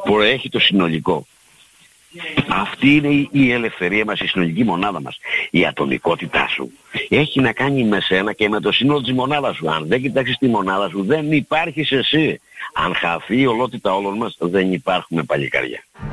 Προέχει το συνολικό. Αυτή είναι η ελευθερία μας, η συνολική μονάδα μας. Η ατομικότητά σου έχει να κάνει με σένα και με το σύνολο της μονάδας σου. Αν δεν κοιτάξεις τη μονάδα σου, δεν υπάρχεις εσύ. Αν χαθεί η ολότητα όλων μας, δεν υπάρχουμε παλικάρια.